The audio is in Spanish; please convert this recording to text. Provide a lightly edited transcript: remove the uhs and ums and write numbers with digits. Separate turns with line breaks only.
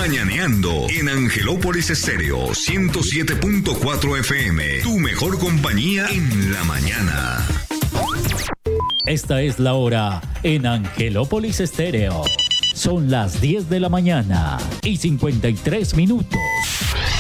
Mañaneando en Angelópolis Estéreo 107.4 FM. Tu mejor compañía en la mañana.
Esta es la hora en Angelópolis Estéreo. Son las 10 de la mañana y 53 minutos.